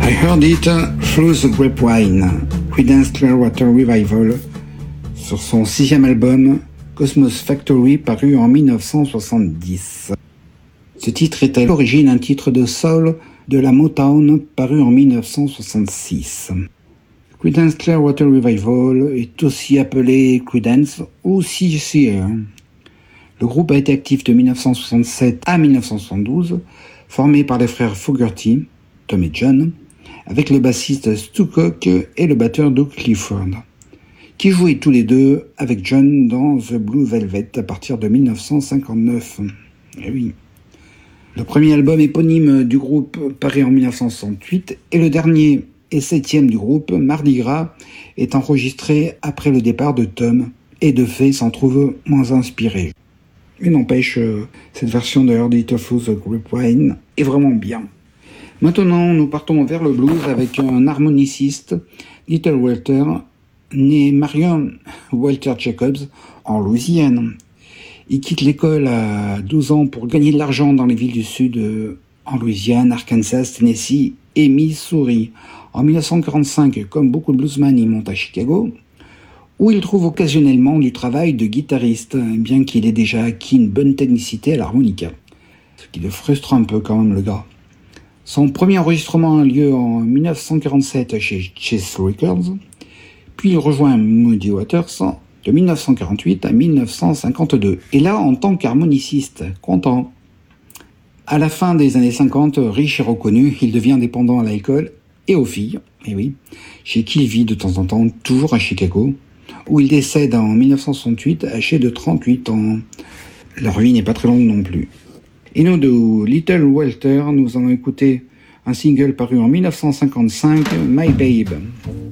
I Heard It Through the Grapevine, Creedence Clearwater Revival, sur son 6e album Cosmos Factory paru en 1970. Ce titre est à l'origine un titre de soul de la Motown paru en 1966. Creedence Clearwater Revival est aussi appelé Creedence ou CCR. Le groupe a été actif de 1967 à 1972, formé par les frères Fogerty, Tom et John, avec le bassiste Stu Cook et le batteur Doug Clifford, qui jouaient tous les deux avec John dans The Blue Velvet à partir de 1959. Et oui. Le premier album éponyme du groupe paraît en 1968 et le dernier et 7e du groupe, Mardi Gras, est enregistré après le départ de Tom et de fait s'en trouve moins inspiré. Il n'empêche, cette version de Heard It Through the Grapevine est vraiment bien. Maintenant, nous partons vers le blues avec un harmoniciste, Little Walter, né Marion Walter Jacobs en Louisiane. Il quitte l'école à 12 ans pour gagner de l'argent dans les villes du Sud, en Louisiane, Arkansas, Tennessee et Missouri. En 1945, comme beaucoup de bluesmen, il monte à Chicago, où il trouve occasionnellement du travail de guitariste, bien qu'il ait déjà acquis une bonne technicité à l'harmonica. Ce qui le frustre un peu quand même, le gars. Son premier enregistrement a lieu en 1947 chez Chess Records, puis il rejoint Muddy Waters de 1948 à 1952. Et là, en tant qu'harmoniciste, content. À la fin des années 50, riche et reconnu, il devient dépendant à l'alcool et aux filles, et oui, chez qui il vit de temps en temps, toujours à Chicago, où il décède en 1968, âgé de 38 ans. Leur vie n'est pas très longue non plus. Et nous, de Little Walter, nous allons écouter un single paru en 1955, My Babe.